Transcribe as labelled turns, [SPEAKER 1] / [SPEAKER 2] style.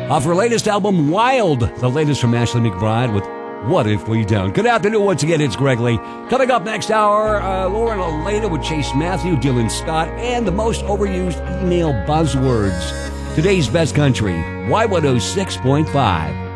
[SPEAKER 1] Off her latest album, Wild, the latest from Ashley McBryde with What If We Don't. Good afternoon once again, it's Greg Lee. Coming up next hour, Lauren Oleda with Chase Matthew, Dylan Scott, and the most overused email buzzwords. Today's Best Country, Y106.5.